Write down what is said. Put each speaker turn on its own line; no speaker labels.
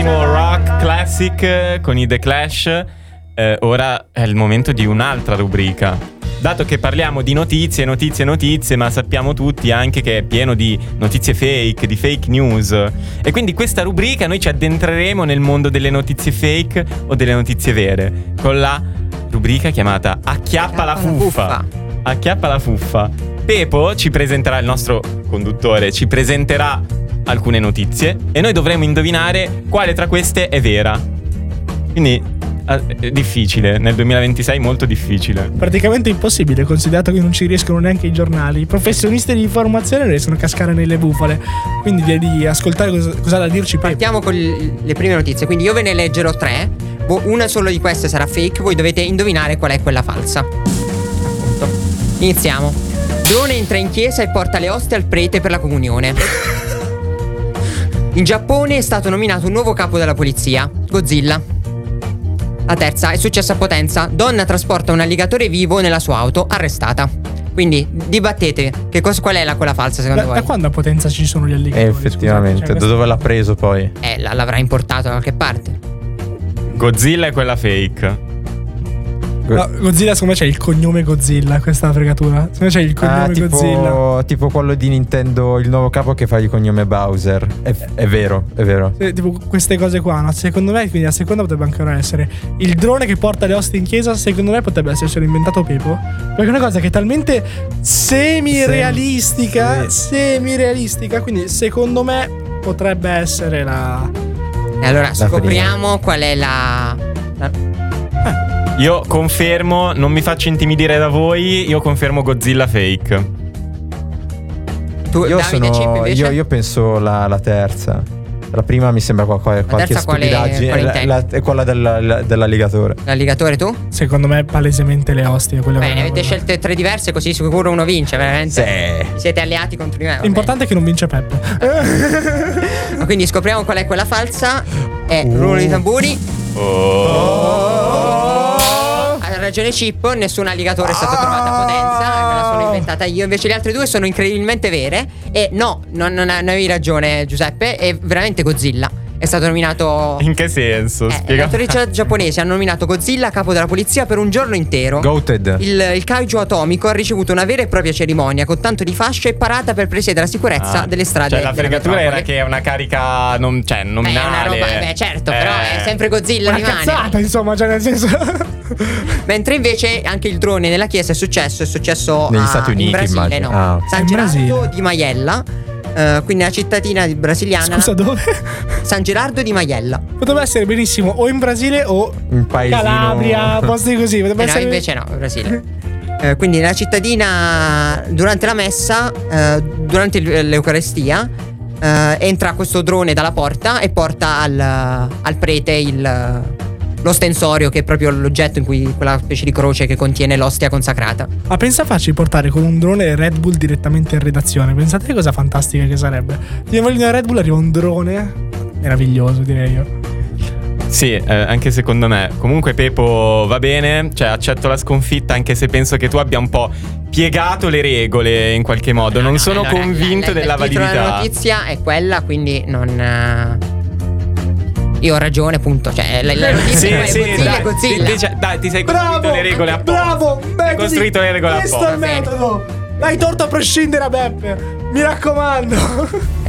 Rock Classic con i The Clash. Ora è il momento di un'altra rubrica. Dato che parliamo di notizie, ma sappiamo tutti anche che è pieno di notizie fake, di fake news. E quindi questa rubrica noi ci addentreremo nel mondo delle notizie fake o delle notizie vere, con la rubrica chiamata Acchiappa la fuffa. Acchiappa la fuffa. Pepo ci presenterà, il nostro conduttore ci presenterà alcune notizie e noi dovremo indovinare quale tra queste è vera. Quindi è difficile, nel 2026 molto difficile.
Praticamente impossibile, considerato che non ci riescono neanche i giornali. I professionisti di informazione riescono a cascare nelle bufale. Quindi direi di ascoltare cosa ha da dirci Pepo.
Partiamo con le prime notizie. Quindi io ve ne leggerò 3. Una solo di queste sarà fake. Voi dovete indovinare qual è quella falsa. Appunto. Iniziamo. Drone entra in chiesa e porta le ostie al prete per la comunione. In Giappone è stato nominato un nuovo capo della polizia, Godzilla. La terza, è successa a Potenza. Donna trasporta un alligatore vivo nella sua auto, arrestata. Quindi dibattete qual è quella falsa secondo voi?
Da quando a Potenza ci sono gli alligatori?
Effettivamente,
Scusate,
da dove l'ha preso poi?
L'avrà importato da qualche parte.
Godzilla è quella fake.
No, Godzilla secondo me c'è il cognome Godzilla. Questa è la fregatura. Secondo me c'è il cognome Godzilla.
Tipo quello di Nintendo, il nuovo capo che fa il cognome Bowser. È vero.
Tipo queste cose qua, no? Secondo me, quindi la seconda potrebbe ancora essere il drone che porta le ostie in chiesa. Secondo me potrebbe essere inventato Pepo, perché è una cosa che è talmente semi-realistica. Quindi secondo me potrebbe essere la.
E allora scopriamo qual è la.
Io confermo, non mi faccio intimidire da voi, io confermo Godzilla fake.
Tu, Davide Cip, invece?
Io penso la terza. La prima mi sembra qualche stupidaggine. È quella dell'alligatore.
L'alligatore tu?
Secondo me palesemente le ostie.
Bene, avete scelte 3 diverse, così sicuro uno vince, veramente.
Sì.
Siete alleati contro di me.
L'importante è che non vince Peppe.
Quindi scopriamo qual è quella falsa. È rullo di tamburi. Ha ragione Cip, nessun alligatore è stato trovato a Potenza. Me la sono inventata io. Invece le altre due sono incredibilmente vere. E no, non avevi ragione Giuseppe. È veramente Godzilla. È stato nominato.
In che senso?
Le autorità giapponesi hanno nominato Godzilla capo della polizia per un giorno intero.
Goated.
Il kaiju atomico ha ricevuto una vera e propria cerimonia con tanto di fasce e parata per presiedere la sicurezza delle strade.
Cioè la fregatura era che è una carica nominale.
È una roba, certo, però è sempre Godzilla.
Una
rimane.
cazzata, insomma, cioè nel senso.
Mentre invece anche il drone nella chiesa è successo
negli Stati Uniti,
in Brasile,
immagino.
no? San
In
Gerardo
Brasile.
di Maiella. Quindi una cittadina brasiliana.
Scusa, dove?
San Gerardo di Maiella.
Potrebbe essere benissimo o in Brasile o
Un paesino.
Calabria, posti così. Potrebbe
No,
essere.
invece no, Brasile. Quindi nella cittadina, durante la messa, durante l'Eucaristia, entra questo drone dalla porta e porta al prete l'ostensorio, che è proprio l'oggetto in cui quella specie di croce che contiene l'ostia consacrata.
Ma pensa farci portare con un drone Red Bull direttamente in redazione. Pensate che cosa fantastica che sarebbe. Ti vogliono Red Bull, arriva un drone. Meraviglioso, direi io.
Sì, anche secondo me. Comunque Pepo va bene, cioè accetto la sconfitta, anche se penso che tu abbia un po' piegato le regole in qualche modo. Non sono convinto della validità.
La notizia è quella, quindi non. Io ho ragione, punto. Cioè, la notizia è Godzilla.
Dai, ti sei costruito le regole apposta.
Bravo,
hai costruito le regole
questo
apposta.
è il metodo. L'hai torto a prescindere a Beppe. Mi raccomando.